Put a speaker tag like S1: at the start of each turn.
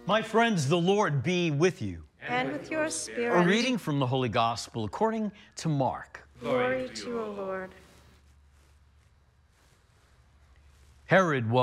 S1: My friends, the Lord be with you.
S2: And with your
S1: A
S2: spirit.
S1: reading from the Holy Gospel according to Mark.
S2: Glory to you, O Lord.
S1: Herod was